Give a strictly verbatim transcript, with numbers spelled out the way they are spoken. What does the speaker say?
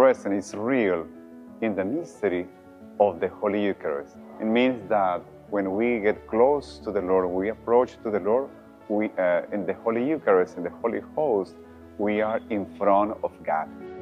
present is real in the mystery of the Holy Eucharist. It means that when we get close to the Lord, we approach to the Lord, we, uh, in the Holy Eucharist, in the Holy Host, we are in front of God.